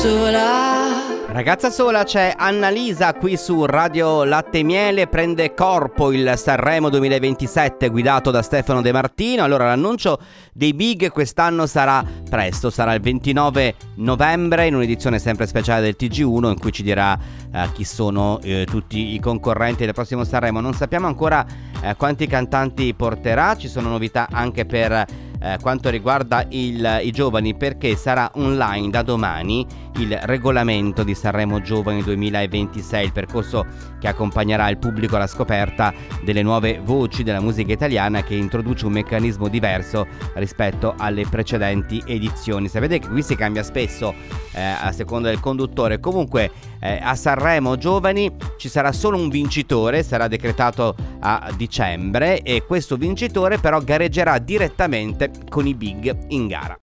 Ragazza sola, c'è Annalisa qui su Radio Latte e Miele. Prende corpo il Sanremo 2027 guidato da Stefano De Martino. Allora, l'annuncio dei big quest'anno sarà presto, sarà il 29 novembre in un'edizione sempre speciale del TG1 in cui ci dirà chi sono tutti i concorrenti del prossimo Sanremo. Non sappiamo ancora quanti cantanti porterà, ci sono novità anche per quanto riguarda i giovani, perché sarà online da domani il regolamento di Sanremo Giovani 2026, il percorso che accompagnerà il pubblico alla scoperta delle nuove voci della musica italiana, che introduce un meccanismo diverso rispetto alle precedenti edizioni. Sapete che qui si cambia spesso a seconda del conduttore. Comunque a Sanremo Giovani ci sarà solo un vincitore, sarà decretato a dicembre, e questo vincitore però gareggerà direttamente con i big in gara.